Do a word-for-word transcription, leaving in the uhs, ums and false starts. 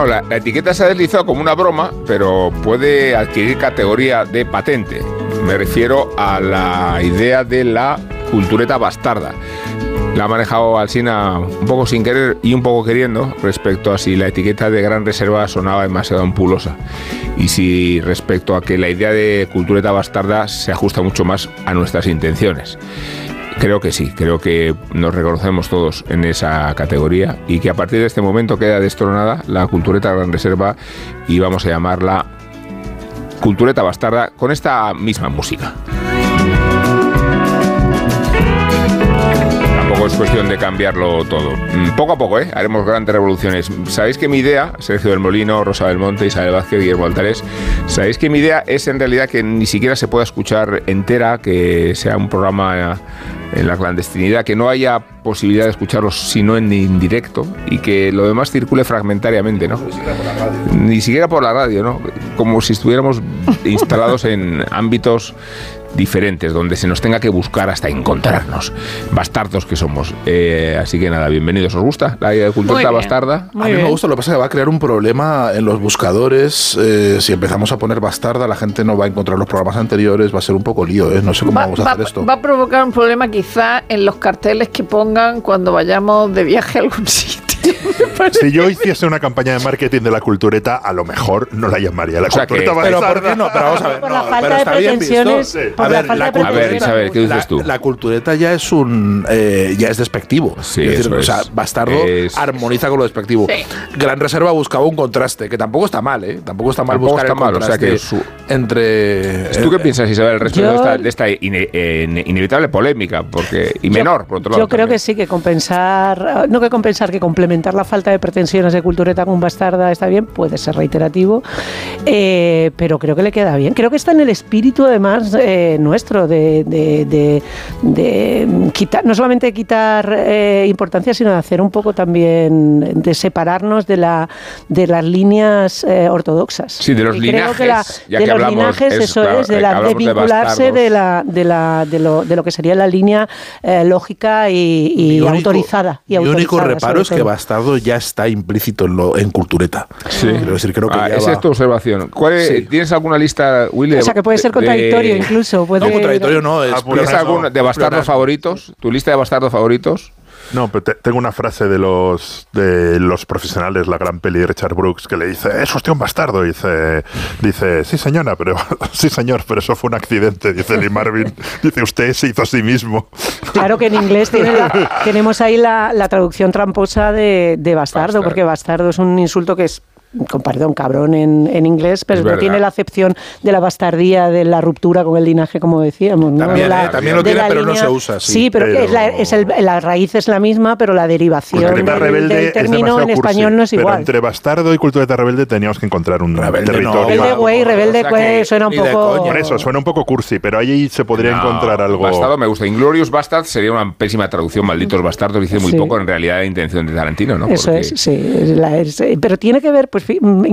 No, la, la etiqueta se ha deslizado como una broma, pero puede adquirir categoría de patente. Me refiero a la idea de la cultureta bastarda. La ha manejado Alsina un poco sin querer y un poco queriendo respecto a si la etiqueta de Gran Reserva sonaba demasiado ampulosa y si respecto a que la idea de cultureta bastarda se ajusta mucho más a nuestras intenciones. Creo que sí, creo que nos reconocemos todos en esa categoría y que a partir de este momento queda destronada la cultureta Gran Reserva y vamos a llamarla cultureta bastarda con esta misma música. Tampoco es cuestión de cambiarlo todo. Poco a poco, ¿eh? Haremos grandes revoluciones. Sabéis que mi idea, Sergio del Molino, Rosa Belmonte, Isabel Vázquez, Guillermo Altares, sabéis que mi idea es en realidad que ni siquiera se pueda escuchar entera, que sea un programa en la clandestinidad, que no haya posibilidad de escucharlo sino en indirecto y que lo demás circule fragmentariamente, ¿no? Ni siquiera por la radio, ¿no? Como si estuviéramos instalados en ámbitos diferentes, donde se nos tenga que buscar hasta encontrarnos. Bastardos que somos. Eh, así que nada, bienvenidos. ¿Os gusta la idea de cultura bastarda? A mí me gusta, lo que pasa es que va a crear un problema en los buscadores. Eh, si empezamos a poner bastarda, la gente no va a encontrar los programas anteriores, va a ser un poco lío, ¿eh? No sé cómo va, vamos a va, hacer esto. Va a provocar un problema quizá en los carteles que pongan cuando vayamos de viaje a algún sitio. Si yo hiciese una campaña de marketing de la cultureta, a lo mejor no la llamaría la o sea cultureta que, bastarda. Pero ¿por qué no? Pero vamos a ver. Por no, la falta pero de está bien pretensiones. visto. Por A la ver, falta la, de a ver, Isabel, ¿qué dices tú? La, la cultureta ya es un eh, ya es despectivo. Sí, es decir, eso o sea, es. bastardo Es... armoniza con lo despectivo. Sí. Gran Reserva buscaba un contraste, que tampoco está mal, ¿eh? Tampoco está mal Tampoco buscar está el mal, o sea contraste que su... entre. ¿Tú qué piensas, Isabel, respecto yo, de esta, de esta ine, eh, inevitable polémica? Porque, y menor, yo, por otro lado. Yo creo también. que sí, que compensar, no que compensar, que complementar la falta de pretensiones de cultureta con bastarda está bien, puede ser reiterativo, eh, pero creo que le queda bien. Creo que está en el espíritu, además, eh, nuestro, de, de, de, de quitar, no solamente de quitar eh, importancia, sino de hacer un poco también, de separarnos de, la, de las líneas eh, ortodoxas. Sí, de los y linajes. Creo que la, ya de que los hablamos, linajes, es, eso claro, es, de, la, de vincularse de, de, la, de, la, de, lo, de lo que sería la línea eh, lógica y, y único, autorizada. Y mi autorizada, único reparo es que todo. bastardo ya está implícito en, lo, en cultureta. Sí. Quiero decir, creo que ah, ya esa va. es tu observación. ¿Cuál es, Sí. ¿Tienes alguna lista, Willy? O sea, que puede ser contradictorio de, incluso. Puede, No, contradictorio no. Es ¿Tienes algún de bastardos favoritos? ¿Tu lista de bastardos favoritos? No, pero te, tengo una frase de los de los profesionales, la gran peli de Richard Brooks, que le dice, es usted un bastardo. Y dice, dice, sí señora, pero sí señor, pero eso fue un accidente. Dice Lee Marvin, dice, usted se hizo a sí mismo. Claro que en inglés tiene la, tenemos ahí la, la traducción tramposa de, de bastardo, Bastardo. porque bastardo es un insulto que es, con perdón, cabrón en, en inglés, pero Es no verdad. tiene la acepción de la bastardía, de la ruptura con el linaje, como decíamos, ¿no? También, De la- eh, también lo de tiene, la pero no línea- se usa así. Sí, pero, Pero- que es la, es el, la raíz es la misma, pero la derivación Cultureta del, rebelde del es término demasiado en español cursi, no es pero igual. entre bastardo y cultureta rebelde teníamos que encontrar un Rebelde no, territorio. Rebelde va, güey, rebelde o sea güey, que suena un ni de poco... coña. Por eso, suena un poco cursi, pero ahí se podría No, encontrar algo... Bastardo me gusta. Inglorious Bastards sería una pésima traducción. Malditos bastardos dice muy Sí. poco en realidad de intención de Tarantino, ¿no? Eso Porque es, sí. Es la- es- pero tiene que ver, pues, fi-